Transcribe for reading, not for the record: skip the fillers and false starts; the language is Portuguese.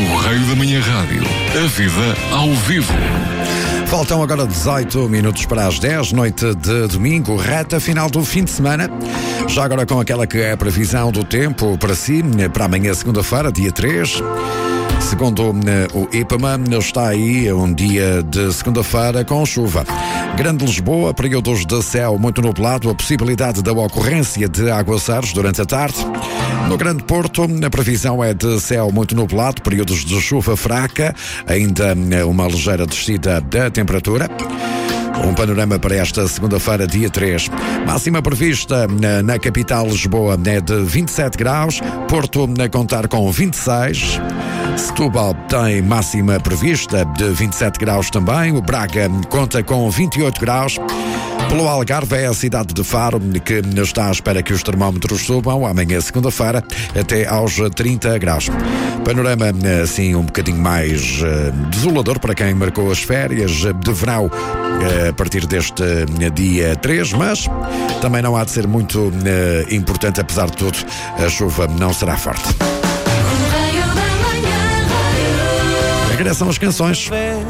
Correio da Manhã Rádio. A vida ao vivo. Faltam agora 18 minutos para as 10, noite de domingo, reta final do fim de semana. Já agora com aquela que é a previsão do tempo para si, para amanhã, segunda-feira, dia 3. Segundo o IPMA, está aí um dia de segunda-feira com chuva. Grande Lisboa, períodos de céu muito nublado, a possibilidade da ocorrência de aguaceiros durante a tarde. No Grande Porto, a previsão é de céu muito nublado, períodos de chuva fraca, ainda uma ligeira descida da temperatura. Um panorama para esta segunda-feira, dia 3. Máxima prevista na capital Lisboa é de 27 graus, Porto a contar com 26. Setúbal tem máxima prevista de 27 graus também. O Braga conta com 28 graus. Pelo Algarve é a cidade de Faro que está à espera que os termómetros subam amanhã, segunda-feira, até aos 30 graus. Panorama assim um bocadinho mais desolador para quem marcou as férias de verão a partir deste dia 3, mas também não há de ser muito importante, apesar de tudo, a chuva não será forte. Regressam as canções.